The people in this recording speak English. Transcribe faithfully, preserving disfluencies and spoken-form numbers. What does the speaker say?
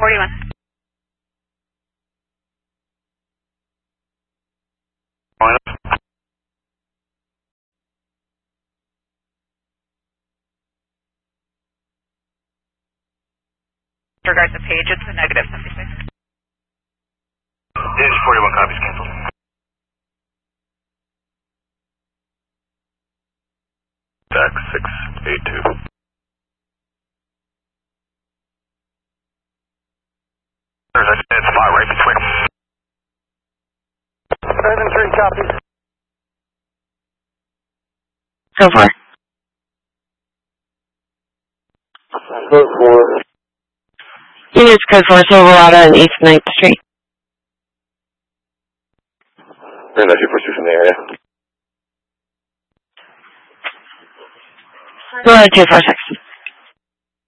forty-one. Regard the page, it's a negative seventy-six. Dash forty-one copies canceled. Tax six eight two. There's a dead spot right between them. Seven three copies. Go for it. Code four. Units code four, Silverado and East ninth Street. Very nice, you pursuit from the area. Go ahead, two four six.